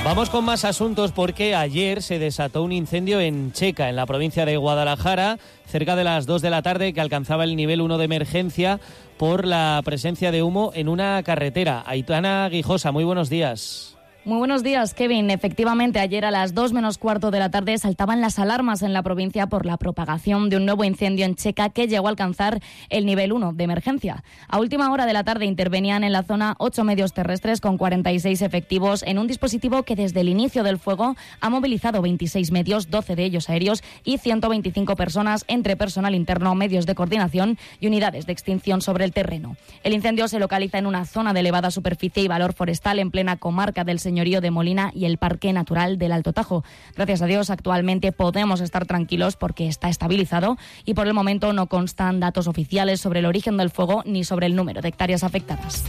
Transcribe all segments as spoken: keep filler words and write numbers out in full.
Vamos con más asuntos porque ayer se desató un incendio en Checa, en la provincia de Guadalajara, cerca de las dos de la tarde, que alcanzaba el nivel uno de emergencia por la presencia de humo en una carretera. Aitana Guijosa, muy buenos días. Muy buenos días, Kevin. Efectivamente, ayer a las dos menos cuarto de la tarde saltaban las alarmas en la provincia por la propagación de un nuevo incendio en Checa que llegó a alcanzar el nivel uno de emergencia. A última hora de la tarde intervenían en la zona ocho medios terrestres con cuarenta y seis efectivos en un dispositivo que desde el inicio del fuego ha movilizado veintiséis medios, doce de ellos aéreos y ciento veinticinco personas entre personal interno, medios de coordinación y unidades de extinción sobre el terreno. El incendio se localiza en una zona de elevada superficie y valor forestal en plena comarca del Señorío de Molina y el Parque Natural del Alto Tajo. Gracias a Dios, actualmente podemos estar tranquilos porque está estabilizado y por el momento no constan datos oficiales sobre el origen del fuego ni sobre el número de hectáreas afectadas.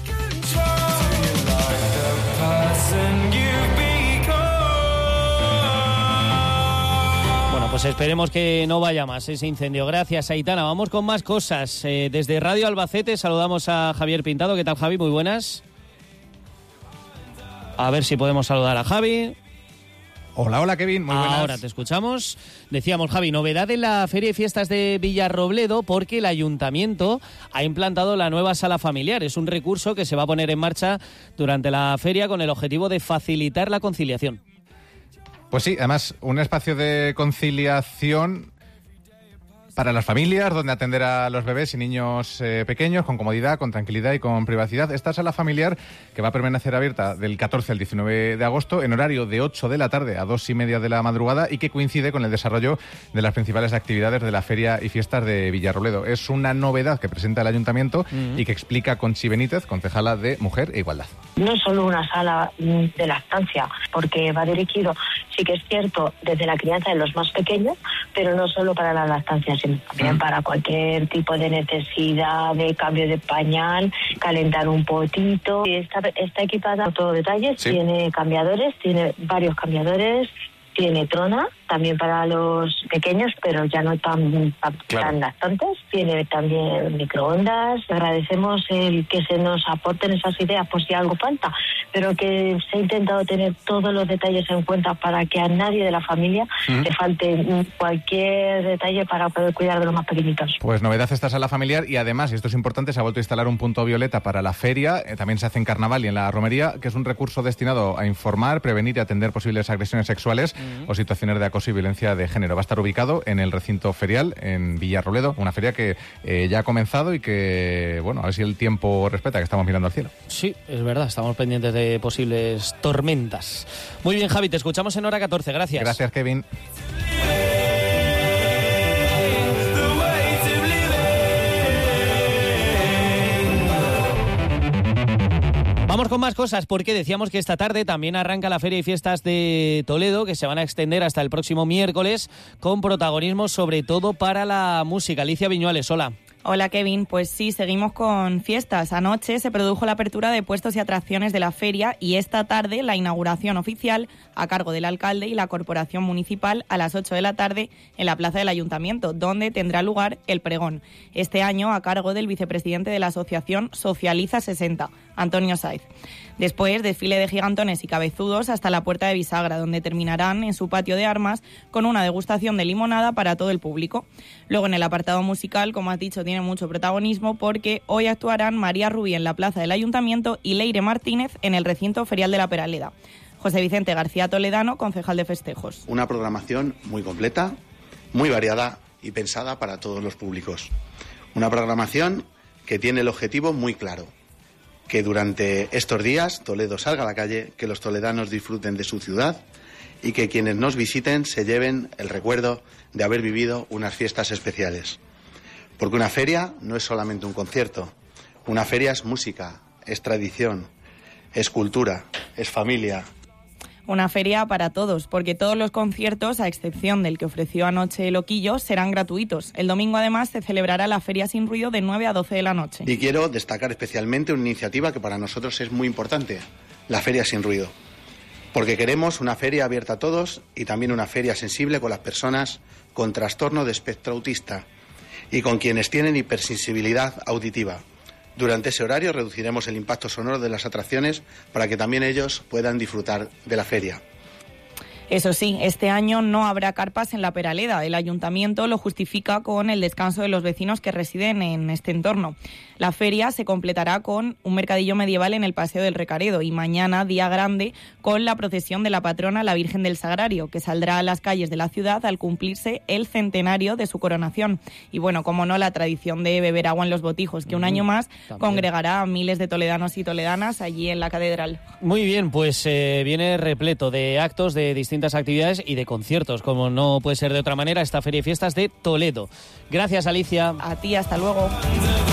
Bueno, pues esperemos que no vaya más ese incendio. Gracias, Aitana. Vamos con más cosas. Eh, desde Radio Albacete saludamos a Javier Pintado. ¿Qué tal, Javi? Muy buenas. A ver si podemos saludar a Javi. Hola, hola, Kevin, muy buenas. Ahora te escuchamos. Decíamos, Javi, novedad en la Feria y Fiestas de Villarrobledo porque el Ayuntamiento ha implantado la nueva sala familiar. Es un recurso que se va a poner en marcha durante la feria con el objetivo de facilitar la conciliación. Pues sí, además, un espacio de conciliación para las familias, donde atender a los bebés y niños eh, pequeños con comodidad, con tranquilidad y con privacidad. Esta sala familiar que va a permanecer abierta del catorce al diecinueve de agosto en horario de ocho de la tarde a dos y media de la madrugada y que coincide con el desarrollo de las principales actividades de la Feria y Fiestas de Villarrobledo. Es una novedad que presenta el Ayuntamiento uh-huh. y que explica Conchi Benítez, concejala de Mujer e Igualdad. No es solo una sala de lactancia, porque va dirigido, sí que es cierto, desde la crianza de los más pequeños, pero no solo para la lactancia, sino también para cualquier tipo de necesidad de cambio de pañal, calentar un potito. Está, está equipada con todos detalles, sí. Tiene cambiadores, tiene varios cambiadores, tiene trona, también para los pequeños, pero ya no tan, tan, claro. tan lactantes. Tiene también microondas. Agradecemos el que se nos aporten esas ideas por si algo falta, pero que se ha intentado tener todos los detalles en cuenta para que a nadie de la familia ¿Mm? le falte cualquier detalle para poder cuidar de los más pequeñitos. Pues novedad esta sala familiar y además, y esto es importante, se ha vuelto a instalar un punto violeta para la feria. Eh, también se hace en Carnaval y en la romería, que es un recurso destinado a informar, prevenir y atender posibles agresiones sexuales ¿Mm? o situaciones de acoso y violencia de género. Va a estar ubicado en el recinto ferial en Villarrobledo, una feria que eh, ya ha comenzado y que, bueno, a ver si el tiempo respeta, que estamos mirando al cielo. Sí, es verdad, estamos pendientes de posibles tormentas. Muy bien, Javi, te escuchamos en hora catorce, gracias. Gracias, Kevin. Vamos con más cosas porque decíamos que esta tarde también arranca la Feria y Fiestas de Toledo, que se van a extender hasta el próximo miércoles con protagonismo sobre todo para la música. Alicia Viñuales, hola. Hola, Kevin. Pues sí, seguimos con fiestas. Anoche se produjo la apertura de puestos y atracciones de la feria y esta tarde la inauguración oficial a cargo del alcalde y la corporación municipal a las ocho de la tarde en la plaza del Ayuntamiento, donde tendrá lugar el pregón. Este año a cargo del vicepresidente de la asociación Socializa sesenta, Antonio Saiz. Después, desfile de gigantones y cabezudos hasta la Puerta de Bisagra, donde terminarán en su patio de armas con una degustación de limonada para todo el público. Luego, en el apartado musical, como has dicho, tiene mucho protagonismo porque hoy actuarán María Rubí en la plaza del Ayuntamiento y Leire Martínez en el recinto ferial de la Peraleda. José Vicente García Toledano, concejal de festejos. Una programación muy completa, muy variada y pensada para todos los públicos. Una programación que tiene el objetivo muy claro: que durante estos días Toledo salga a la calle, que los toledanos disfruten de su ciudad y que quienes nos visiten se lleven el recuerdo de haber vivido unas fiestas especiales. Porque una feria no es solamente un concierto, una feria es música, es tradición, es cultura, es familia. Una feria para todos, porque todos los conciertos, a excepción del que ofreció anoche Loquillo, serán gratuitos. El domingo, además, se celebrará la Feria Sin Ruido de nueve a doce de la noche. Y quiero destacar especialmente una iniciativa que para nosotros es muy importante, la Feria Sin Ruido. Porque queremos una feria abierta a todos y también una feria sensible con las personas con trastorno de espectro autista y con quienes tienen hipersensibilidad auditiva. Durante ese horario reduciremos el impacto sonoro de las atracciones para que también ellos puedan disfrutar de la feria. Eso sí, este año no habrá carpas en la Peraleda. El ayuntamiento lo justifica con el descanso de los vecinos que residen en este entorno. La feria se completará con un mercadillo medieval en el Paseo del Recaredo y mañana, día grande, con la procesión de la patrona, la Virgen del Sagrario, que saldrá a las calles de la ciudad al cumplirse el centenario de su coronación. Y bueno, como no, la tradición de beber agua en los botijos, que un año más También. congregará a miles de toledanos y toledanas allí en la catedral. Muy bien, pues eh, viene repleto de actos, de distintas actividades y de conciertos, como no puede ser de otra manera, esta Feria y Fiestas de Toledo. Gracias, Alicia. A ti, hasta luego.